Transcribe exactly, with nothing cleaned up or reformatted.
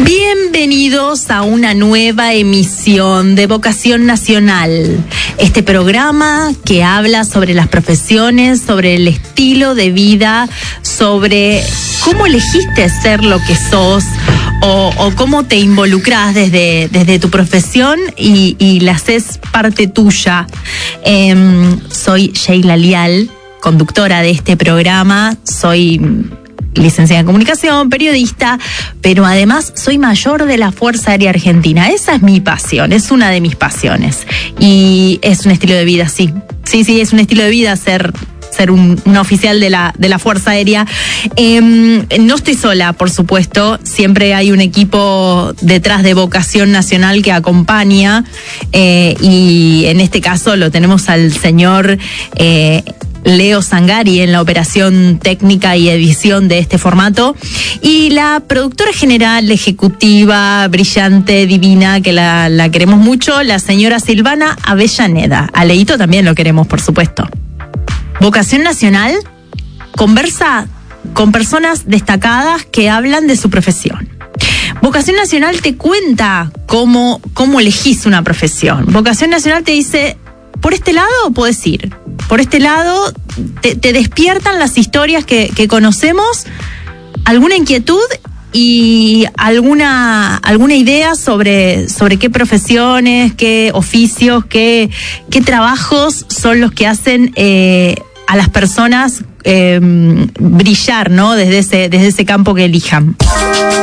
Bienvenidos a una nueva emisión de Vocación Nacional, este programa que habla sobre las profesiones, sobre el estilo de vida, sobre cómo elegiste ser lo que sos o, o cómo te involucrás desde, desde tu profesión y, y la haces parte tuya. Eh, soy Sheila Lial, conductora de este programa, soy licenciada en comunicación, periodista, pero además soy mayor de la Fuerza Aérea Argentina. Esa es mi pasión, es una de mis pasiones. Y es un estilo de vida, sí. Sí, sí, es un estilo de vida ser, ser un, un oficial de la, de la Fuerza Aérea. Eh, no estoy sola, por supuesto. Siempre hay un equipo detrás de Vocación Nacional que acompaña. Eh, y en este caso lo tenemos al señor Eh, Leo Zangari en la operación técnica y edición de este formato, y la productora general, ejecutiva, brillante, divina, que la, la queremos mucho, la señora Silvana Avellaneda. A Leito también lo queremos, por supuesto. Vocación Nacional conversa con personas destacadas que hablan de su profesión. Vocación Nacional te cuenta cómo, cómo elegís una profesión. Vocación Nacional te dice: por este lado podés ir, por este lado te, te despiertan las historias que, que conocemos, alguna inquietud y alguna, alguna idea sobre, sobre qué profesiones, qué oficios, qué, qué trabajos son los que hacen eh, a las personas eh, brillar, ¿no? Desde ese, desde ese campo que elijan.